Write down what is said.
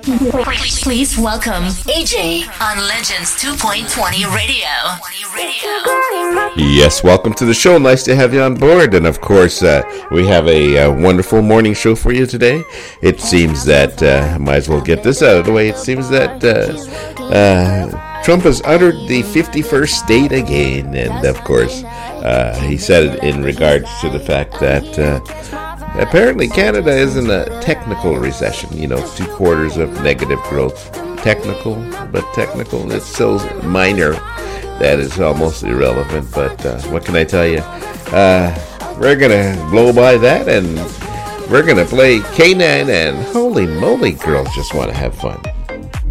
Please welcome AJ on Legends 2.20 Radio. Yes, welcome to the show. Nice to have you on board. And of course, we have a wonderful morning show for you today. It seems that, might as well get this out of the way, it seems that Trump has uttered the 51st state again. And of course, he said it in regards to the fact that apparently Canada is in a technical recession. 2 quarters of negative growth. Technical, it's so minor that is almost irrelevant. But what can I tell you? We're going to blow by that, and we're going to play K9, and holy moly, girls just want to have fun.